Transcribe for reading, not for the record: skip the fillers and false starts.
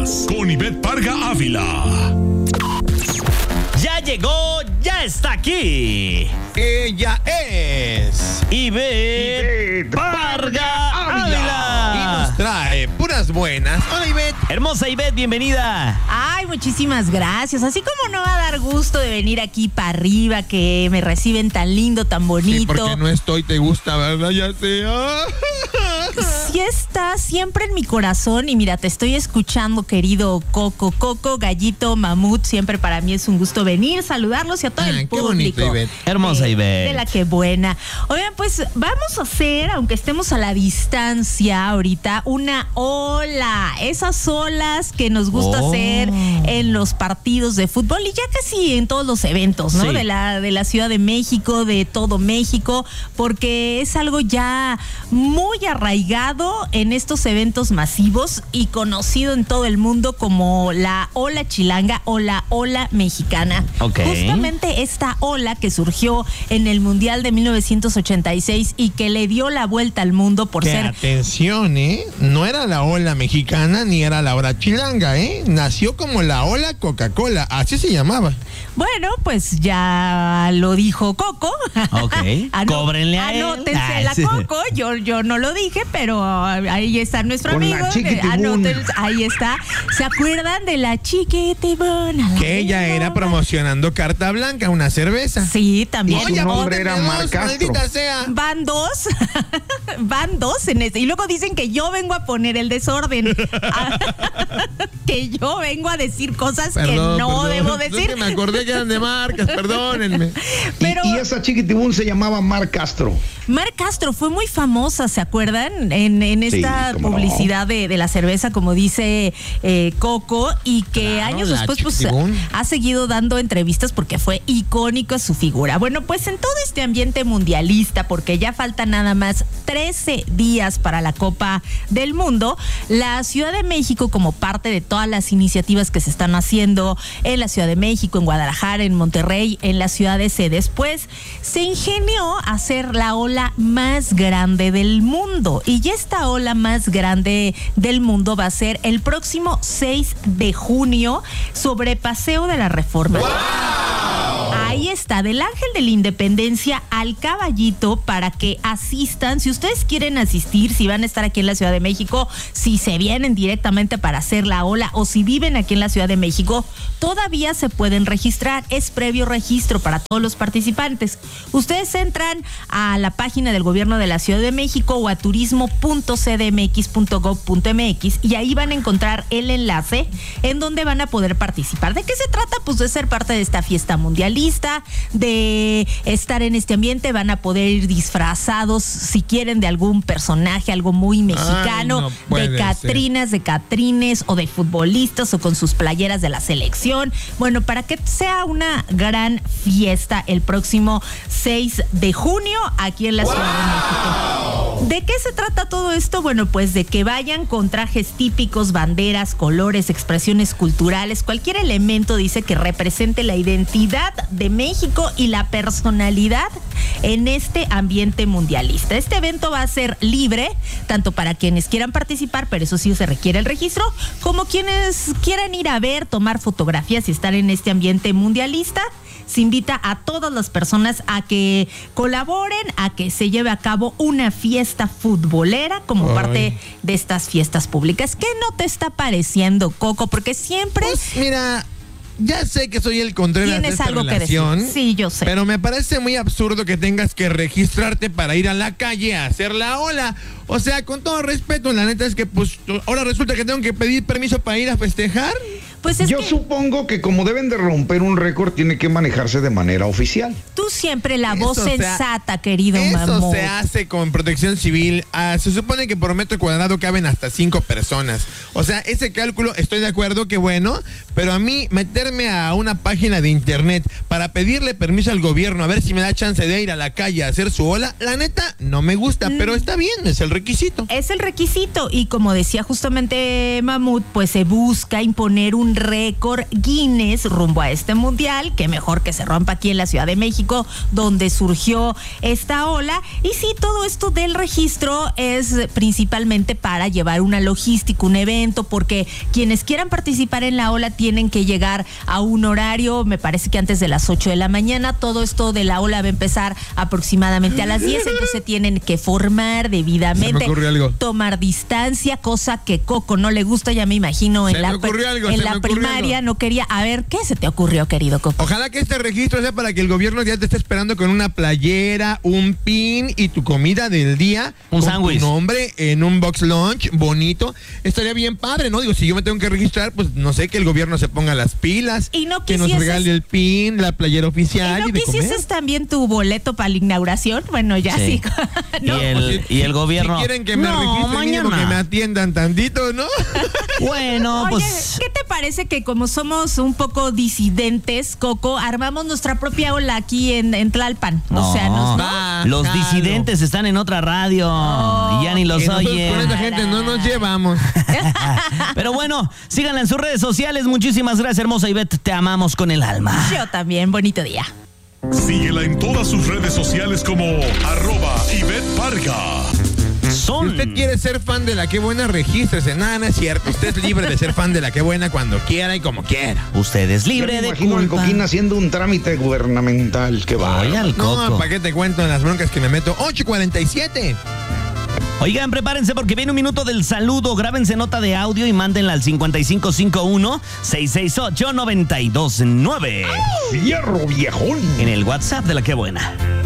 Más con Ivette Parga Ávila. Ya llegó, ya está aquí. Ella es Ivette Parga Ávila. y nos trae puras buenas. Hola, Ivette. Hermosa Ivette, bienvenida. Ay, muchísimas gracias. Así como no va a dar gusto de venir aquí para arriba, que me reciben tan lindo, tan bonito. Sí, porque no estoy, te gusta, ¿verdad? Ya sé. Sí está siempre en mi corazón y mira, te estoy escuchando, querido Coco, Gallito, Mamut. Siempre para mí es un gusto venir, saludarlos y a todo el público. Bonito, Ivette. Hermosa Ivette. De la que buena. Oigan, pues vamos a hacer, aunque estemos a la distancia ahorita, una ola. Esas olas que nos gusta hacer en los partidos de fútbol y ya casi en todos los eventos, ¿no? Sí. De la Ciudad de México, de todo México, porque es algo ya muy arraigado en estos eventos masivos y conocido en todo el mundo como la ola chilanga o la ola mexicana. Ok. Justamente esta ola que surgió en el Mundial de 1986 y que le dio la vuelta al mundo por ser... Atención, no era la ola mexicana ni era la ola chilanga, nació como la ola Coca-Cola, así se llamaba. Bueno, pues ya lo dijo Coco. Ok, cóbrenle a él. Anótense la Coco, yo no lo dije, pero ahí está nuestro Con amigo. la Chiquitibuna. Anótense, ahí está. ¿Se acuerdan de la Chiquitibuna? Que ella era promocionando Carta Blanca, una cerveza. Sí, también. Y su nombre era Mar Castro. Maldita sea. Van dos en este. Y luego dicen que yo vengo a poner el desorden. Que yo vengo a decir cosas que no debo Es decir. que me acordé que eran de marcas, perdónenme. Pero Y esa Chiquitibún se llamaba Mar Castro. Mar Castro fue muy famosa, ¿se acuerdan? En esta Sí, cómo no. publicidad de la cerveza, como dice Coco, y que Claro, años la después pues Chiquitibún. ha seguido dando entrevistas porque fue icónica su figura. Bueno, pues en todo este ambiente mundialista, porque ya falta nada más 13 días para la Copa del Mundo, la Ciudad de México, como parte de todas las iniciativas que se están haciendo en la Ciudad de México, en Guadalajara, en Monterrey, en las ciudades sedes, pues se ingenió a hacer la ola más grande del mundo. Y ya esta ola más grande del mundo va a ser el próximo 6 de junio sobre Paseo de la Reforma. Ahí está, del Ángel de la Independencia al Caballito, para que asistan. Si ustedes quieren asistir, si van a estar aquí en la Ciudad de México, si se vienen directamente para hacer la ola o si viven aquí en la Ciudad de México, todavía se pueden registrar. Es previo registro para todos los participantes. Ustedes entran a la página del Gobierno de la Ciudad de México o a turismo.cdmx.gov.mx y ahí van a encontrar el enlace en donde van a poder participar. ¿De qué se trata? Pues de ser parte de esta fiesta mundialista, de estar en este ambiente. Van a poder ir disfrazados, si quieren, de algún personaje, algo muy mexicano, no puede de Catrinas, de Catrines o de futbolistas o con sus playeras de la selección. Bueno, para que sea una gran fiesta el próximo 6 de junio aquí en la Ciudad de México. ¿De qué se trata todo esto? Bueno, pues de que vayan con trajes típicos, banderas, colores, expresiones culturales, cualquier elemento, dice, que represente la identidad de México y la personalidad en este ambiente mundialista. Este evento va a ser libre, tanto para quienes quieran participar, pero eso sí se requiere el registro, como quienes quieran ir a ver, tomar fotografías y estar en este ambiente mundialista. Se invita a todas las personas a que colaboren, a que se lleve a cabo una fiesta futbolera como parte de estas fiestas públicas. ¿Qué no te está pareciendo, Coco? Porque siempre... Pues mira, ya sé que soy el Contreras de Tienes esta algo que relación. decir. Sí, yo sé. Pero me parece muy absurdo que tengas que registrarte para ir a la calle a hacer la ola. O sea, con todo respeto, la neta es que pues ahora resulta que tengo que pedir permiso para ir a festejar. Pues es Yo que supongo que como deben de romper un récord, tiene que manejarse de manera oficial. tú siempre la Eso voz se ha- sensata, querido Eso Mamut. se hace con protección civil. Se supone que por metro cuadrado caben hasta 5 personas. O sea, ese cálculo estoy de acuerdo que bueno, pero a mí meterme a una página de internet para pedirle permiso al gobierno a ver si me da chance de ir a la calle a hacer su ola, la neta no me gusta, pero está bien, es el requisito. Es el requisito y como decía justamente Mamut, pues se busca imponer un un récord Guinness rumbo a este mundial, que mejor que se rompa aquí en la Ciudad de México, donde surgió esta ola. Y sí, todo esto del registro es principalmente para llevar una logística, un evento, porque quienes quieran participar en la ola tienen que llegar a un horario, me parece que antes de las 8 de la mañana. Todo esto de la ola va a empezar aproximadamente a las 10, entonces tienen que formar debidamente, tomar distancia, cosa que Coco no le gusta, ya me imagino, en la primaria no quería. A ver, ¿qué se te ocurrió, querido Coco? Ojalá que este registro sea para que el gobierno ya te esté esperando con una playera, un pin y tu comida del día, un con sándwich, tu nombre en un box lunch bonito. Estaría bien padre, ¿no? Digo, si yo me tengo que registrar, pues no sé, que el gobierno se ponga las pilas, y no que nos regale el pin, la playera oficial. ¿Y no quisieses también tu boleto para la inauguración? Bueno, ya sí. No. Y el gobierno. Si quieren que me registren, mínimo que me atiendan tantito, ¿no? Bueno, oye, pues. ¿qué te parece que como somos un poco disidentes, Coco, armamos nuestra propia ola aquí en Tlalpan? No, o sea, los disidentes están en otra radio y ya ni los oyen. Con esa gente no nos llevamos. Pero bueno, síganla en sus redes sociales. Muchísimas gracias, hermosa Ivette. Te amamos con el alma. Yo también. Bonito día. Síguela en todas sus redes sociales como @Ivette Parga. Si usted quiere ser fan de La Qué Buena, regístrese. Nada, no es cierto. Usted es libre de ser fan de La Qué Buena cuando quiera y como quiera. Usted es libre de imagino al Coquín haciendo un trámite gubernamental. Qué va. No, ¿para qué te cuento en las broncas que me meto? 8:47. Oigan, prepárense porque viene un minuto del saludo. Grábense nota de audio y mándenla al 5551-668-929. ¡Fierro, viejón! En el WhatsApp de La Qué Buena.